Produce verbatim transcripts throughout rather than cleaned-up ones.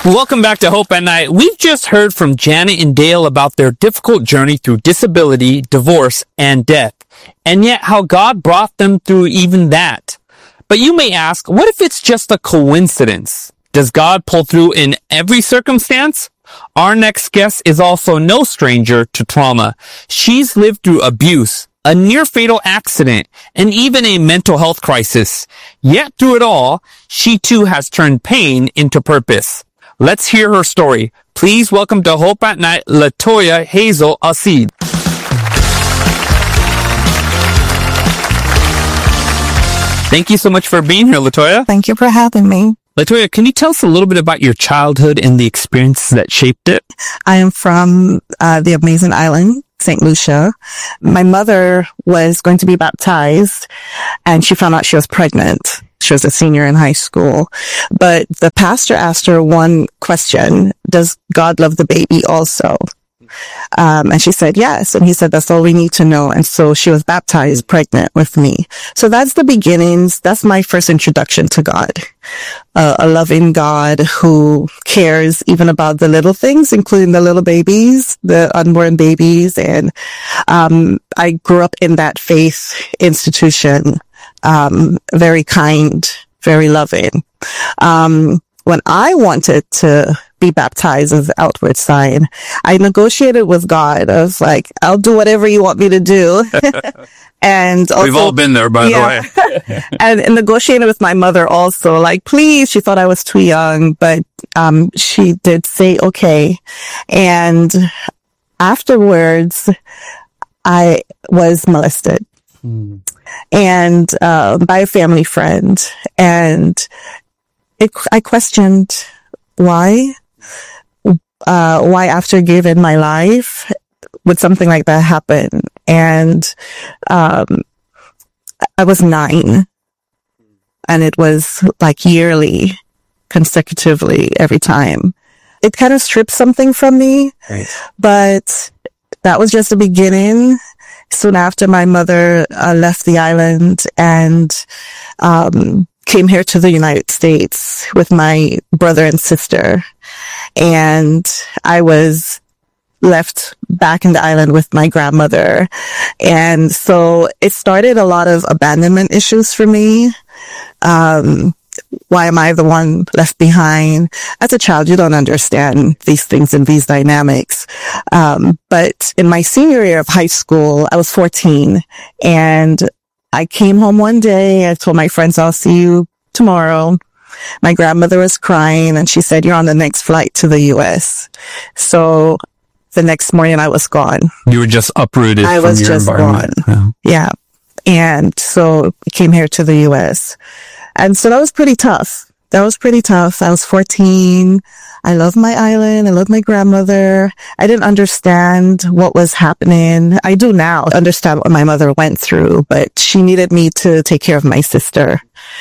Welcome back to Hope at Night. We've just heard from Janet and Dale about their difficult journey through disability, divorce, and death, and yet how God brought them through even that. But you may ask, what if it's just a coincidence? Does God pull through in every circumstance? Our next guest is also no stranger to trauma. She's lived through abuse, a near-fatal accident, and even a mental health crisis. Yet through it all, she too has turned pain into purpose. Let's hear her story. Please welcome to Hope at Night, Latoya Hazel Asid. Thank you so much for being here, Latoya. Thank you for having me. Latoya, can you tell us a little bit about your childhood and the experiences that shaped it? I am from uh, the amazing island, Saint Lucia. My mother was going to be baptized, and she found out she was pregnant. She was a senior in high school. But the pastor asked her one question: does God love the baby also? Um, and she said yes. And he said, that's all we need to know. And so she was baptized pregnant with me. So that's the beginnings. That's my first introduction to God. Uh, a loving God who cares even about the little things, including the little babies, the unborn babies. And, um, I grew up in that faith institution. Um, very kind, very loving. Um, when I wanted to be baptized as an outward sign, I negotiated with God. I was like, I'll do whatever you want me to do. And also, we've all been there, by yeah. the way. and, and negotiated with my mother also, like, please, she thought I was too young, but, um, she did say, okay. And afterwards, I was molested. Mm. And, uh, by a family friend. And it, I questioned why, uh, why after giving my life would something like that happen? And, um, I was nine, and it was like yearly, consecutively every time. It kind of stripped something from me, right. But that was just the beginning. Soon after, my mother uh, left the island and um came here to the United States with my brother and sister. And I was left back in the island with my grandmother. And so it started a lot of abandonment issues for me. Um, why am I the one left behind? As a child, you don't understand these things and these dynamics. Um, but in my senior year of high school, I was fourteen, and I came home one day. I told my friends, I'll see you tomorrow. My grandmother was crying, and she said, you're on the next flight to the U S. So the next morning I was gone. You were just uprooted. I from was your just environment. gone. Yeah. yeah. And so I came here to the U S. And so that was pretty tough. That was pretty tough. I was fourteen. I love my island. I love my grandmother. I didn't understand what was happening. I do now understand what my mother went through, but she needed me to take care of my sister.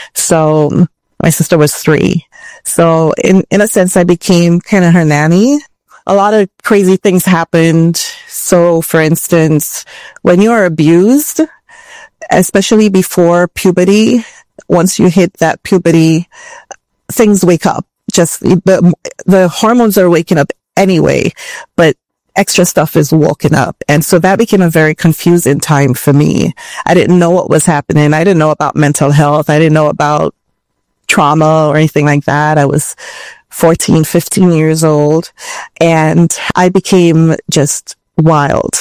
So my sister was three. So in, in a sense, I became kind of her nanny. A lot of crazy things happened. So for instance, when you are abused, especially before puberty, once you hit that puberty, things wake up. Just the, the hormones are waking up anyway, but extra stuff is woken up. And so that became a very confusing time for me. I didn't know what was happening. I didn't know about mental health. I didn't know about trauma or anything like that. I was fourteen, fifteen years old, and I became just wild.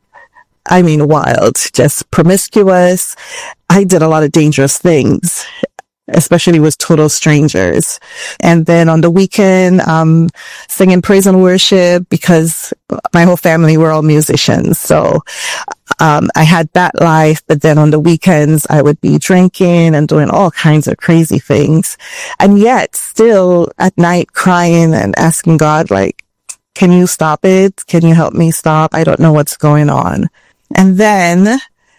I mean, wild, just promiscuous. I did a lot of dangerous things, especially with total strangers. And then on the weekend, um, singing praise and worship, because my whole family were all musicians. So, um, I had that life, but then on the weekends, I would be drinking and doing all kinds of crazy things. And yet still at night crying and asking God, like, can you stop it? Can you help me stop? I don't know what's going on. And then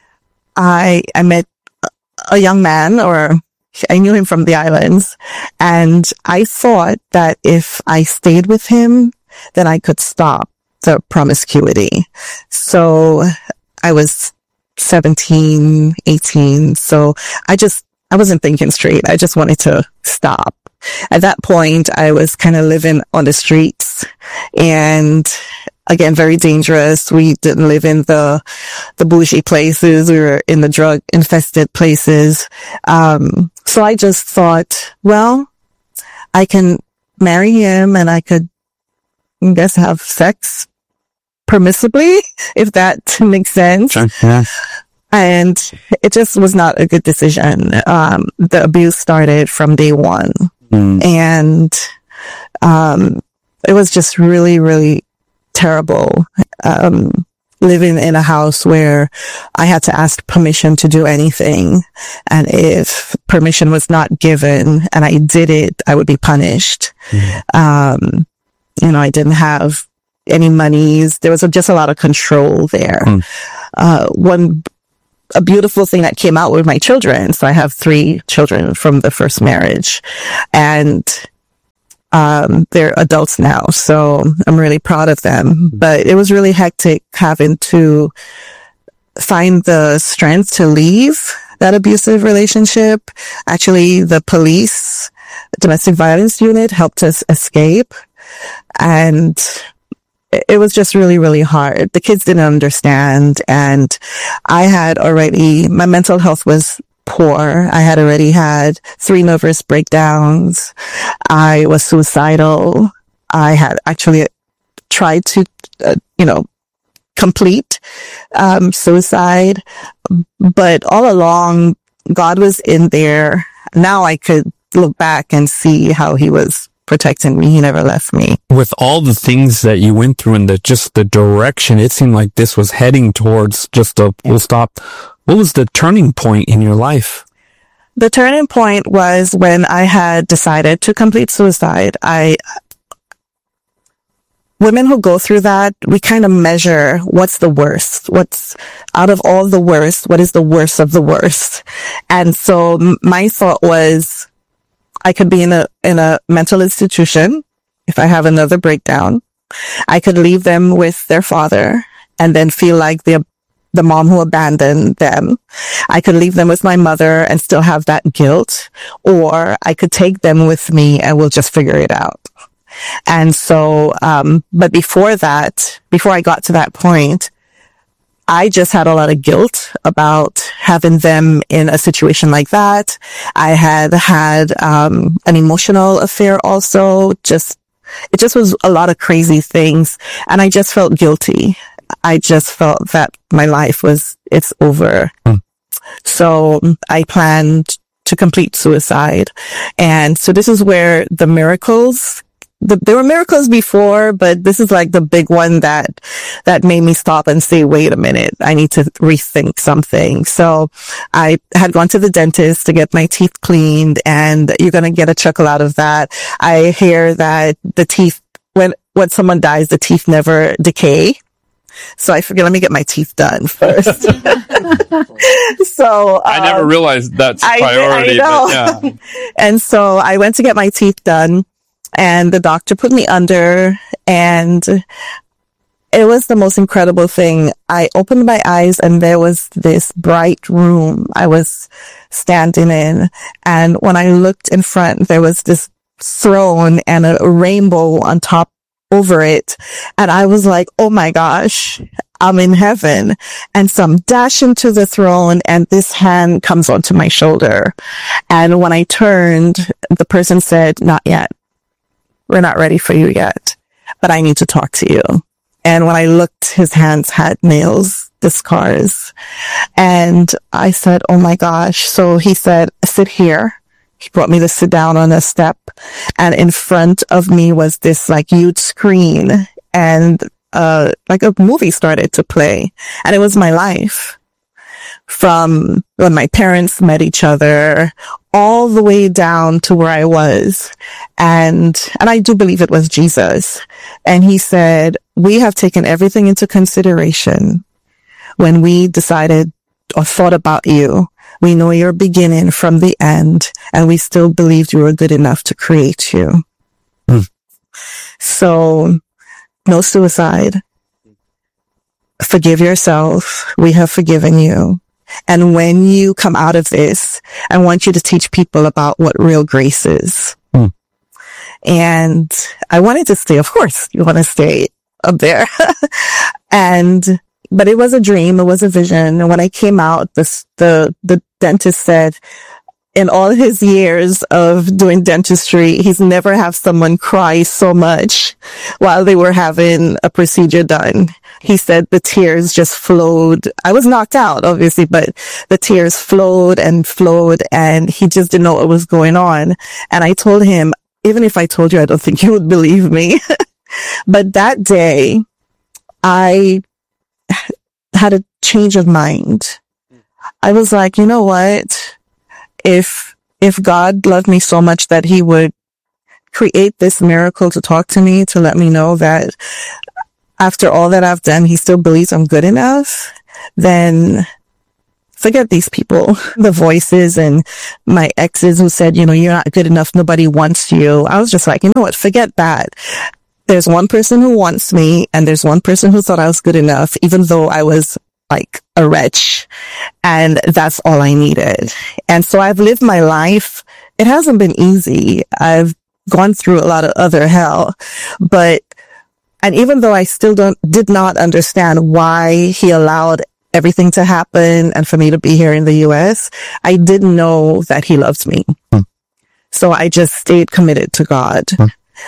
I, I met a young man, or I knew him from the islands, and I thought that if I stayed with him, then I could stop the promiscuity. So I was seventeen, eighteen. So I just, I wasn't thinking straight. I just wanted to stop. at that point, I was kind of living on the streets, and again, very dangerous. We didn't live in the, the bougie places. We were in the drug infested places. Um, so I just thought, well, I can marry him and I could, I guess, have sex permissibly, if that makes sense. Sure. Yeah. And it just was not a good decision. Um, the abuse started from day one. Mm. And, um, it was just really, really terrible, um, living in a house where I had to ask permission to do anything. And if permission was not given and I did it, I would be punished. Mm. Um, you know, I didn't have any monies. There was just a lot of control there. Mm. Uh, one, a beautiful thing that came out with my children. So I have three children from the first marriage, and Um, they're adults now, so I'm really proud of them. But it was really hectic having to find the strength to leave that abusive relationship. Actually, the police, the domestic violence unit helped us escape. And it was just really, really hard. The kids didn't understand. And I had already, my mental health was poor. I had already had three nervous breakdowns. I was suicidal. I had actually tried to, uh, you know, complete, um, suicide. But all along, God was in there. Now I could look back and see how he was protecting me. He never left me. With all the things that you went through and the, just the direction, it seemed like this was heading towards just a full stop. What was the turning point in your life? The turning point was when I had decided to complete suicide. I, women who go through that, we kind of measure what's the worst, what's out of all the worst, what is the worst of the worst. And so my thought was, I could be in a, in a mental institution if I have another breakdown. I could leave them with their father and then feel like the, the mom who abandoned them. I could leave them with my mother and still have that guilt, or I could take them with me and we'll just figure it out. And so, um, but before that, before I got to that point, I just had a lot of guilt about having them in a situation like that. I had had, um, an emotional affair also. Just, it just was a lot of crazy things. And I just felt guilty. I just felt that my life was, it's over. Hmm. So I planned to complete suicide. And so this is where the miracles, the, there were miracles before, but this is like the big one that, that made me stop and say, wait a minute, I need to rethink something. So I had gone to the dentist to get my teeth cleaned, and you're going to get a chuckle out of that. I hear that the teeth, when, when someone dies, the teeth never decay. So I figured, let me get my teeth done first. so um, I never realized that's a priority. I, I know. But yeah. And so I went to get my teeth done, and the doctor put me under, and it was the most incredible thing. I opened my eyes, and there was this bright room I was standing in. And when I looked in front, there was this throne and a rainbow on top over it. And I was like, oh my gosh, I'm in heaven. And so I'm dashing to the throne, and this hand comes onto my shoulder. And when I turned, the person said, not yet. We're not ready for you yet, but I need to talk to you. And when I looked, his hands had nails, the scars. And I said, oh my gosh. So he said, sit here. He brought me to sit down on a step, and in front of me was this like huge screen, and uh like a movie started to play, and it was my life from when my parents met each other all the way down to where I was. And and I do believe it was Jesus. And he said, we have taken everything into consideration when we decided or thought about you. We know your beginning from the end, and we still believed you were good enough to create you. Mm. So, no suicide. Forgive yourself. We have forgiven you. And when you come out of this, I want you to teach people about what real grace is. Mm. And I wanted to stay. Of course, you want to stay up there. And, but it was a dream. It was a vision. And when I came out, the, the, the dentist said, in all his years of doing dentistry, he's never have someone cry so much while they were having a procedure done. He said the tears just flowed. I was knocked out, obviously, but the tears flowed and flowed, and he just didn't know what was going on. And I told him, even if I told you, I don't think you would believe me. But that day, I had a change of mind. I was like, you know what? If, if God loved me so much that he would create this miracle to talk to me, to let me know that after all that I've done, he still believes I'm good enough, then forget these people, the voices and my exes who said, you know, you're not good enough. Nobody wants you. I was just like, you know what? Forget that. There's one person who wants me, and there's one person who thought I was good enough, even though I was like a wretch, and that's all I needed. And so I've lived my life. It hasn't been easy. I've gone through a lot of other hell, but, and even though I still don't, did not understand why he allowed everything to happen and for me to be here in the U S, I did know that he loved me. Hmm. So I just stayed committed to God. Hmm.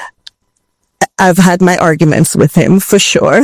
I've had my arguments with him for sure.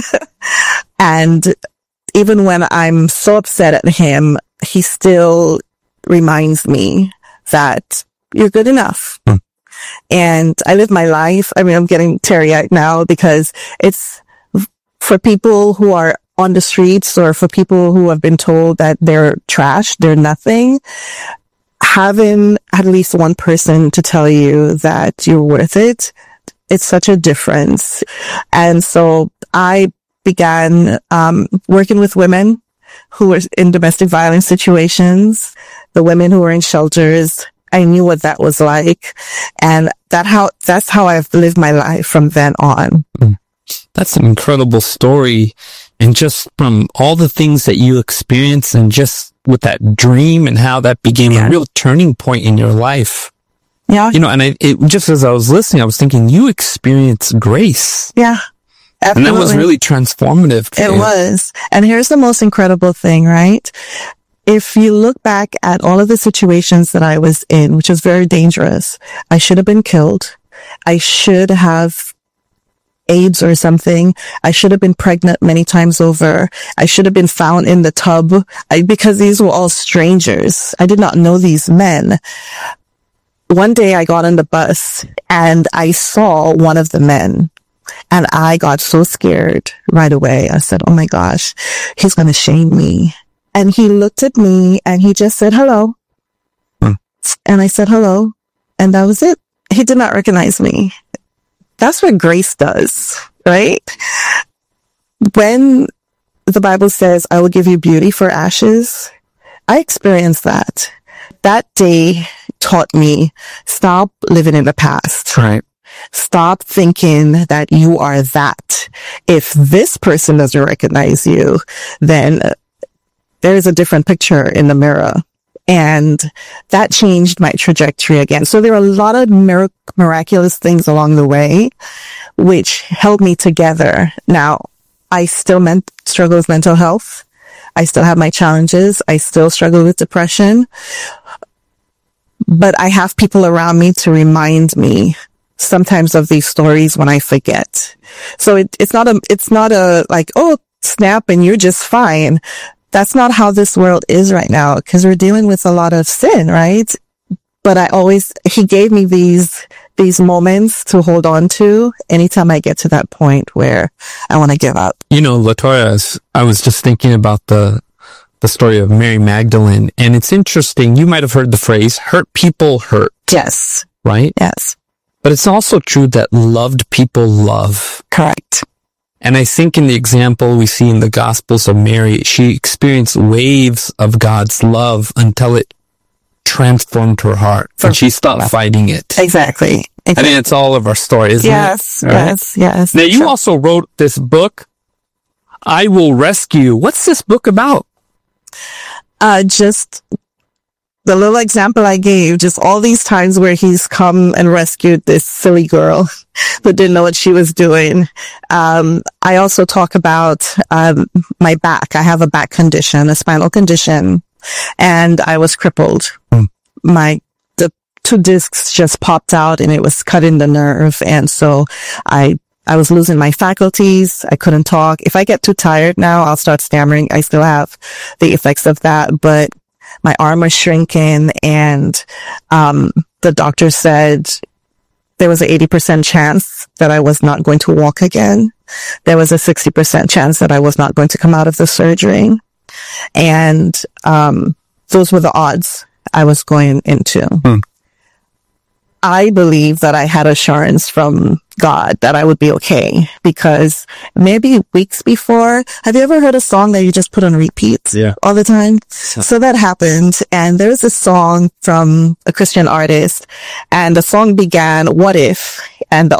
And even when I'm so upset at him, he still reminds me that you're good enough. Hmm. And I live my life. I mean, I'm getting teary-eyed now because it's for people who are on the streets or for people who have been told that they're trash, they're nothing. Having at least one person to tell you that you're worth it, it's such a difference. And so I began um working with women who were in domestic violence situations, the women who were in shelters. I knew what that was like, and that how that's how I've lived my life from then on. That's an incredible story, and just from all the things that you experienced, and just with that dream and how that became yeah. a real turning point in your life. Yeah, you know, and I, it just as I was listening, I was thinking you experienced grace. Yeah. Absolutely. And that was really transformative. It was. And here's the most incredible thing, right? If you look back at all of the situations that I was in, which was very dangerous, I should have been killed. I should have AIDS or something. I should have been pregnant many times over. I should have been found in the tub I, because these were all strangers. I did not know these men. One day I got on the bus and I saw one of the men. And I got so scared right away. I said, oh my gosh, he's going to shame me. And he looked at me and he just said, hello. Hmm. And I said, hello. And that was it. He did not recognize me. That's what grace does, right? When the Bible says, I will give you beauty for ashes, I experienced that. That day taught me, stop living in the past. Right. Stop thinking that you are that. If this person doesn't recognize you, then there is a different picture in the mirror. And that changed my trajectory again. So there are a lot of mir- miraculous things along the way, which held me together. Now, I still men- struggle with mental health. I still have my challenges. I still struggle with depression. But I have people around me to remind me sometimes of these stories when I forget. So it, it's not a, it's not a like, oh, snap and you're just fine. That's not how this world is right now, because we're dealing with a lot of sin, right? But I always, he gave me these, these moments to hold on to anytime I get to that point where I want to give up. You know, Latoya, I was just thinking about the, the story of Mary Magdalene, and it's interesting. You might have heard the phrase, hurt people hurt. Yes. Right? Yes. But it's also true that loved people love. Correct. And I think in the example we see in the Gospels of Mary, she experienced waves of God's love until it transformed her heart. For, and she stopped fighting it. Exactly. exactly. I mean, it's all of our story, isn't yes, it? Yes, right? yes. Now, you sure. also wrote this book, I Will Rescue. What's this book about? Uh, just the little example I gave, just all these times where he's come and rescued this silly girl who didn't know what she was doing. Um, I also talk about, um, my back. I have a back condition, a spinal condition, and I was crippled. Mm. My, the two discs just popped out and it was cutting the nerve. And so I, I was losing my faculties. I couldn't talk. If I get too tired now, I'll start stammering. I still have the effects of that, but my arm was shrinking, and um the doctor said there was an eighty percent chance that I was not going to walk again. There was a sixty percent chance that I was not going to come out of the surgery. And um those were the odds I was going into. Hmm. I believe that I had assurance from God that I would be okay, because maybe weeks before, have you ever heard a song that you just put on repeat yeah. all the time? So, so that happened. And there's a song from a Christian artist, and the song began, "What if?" And the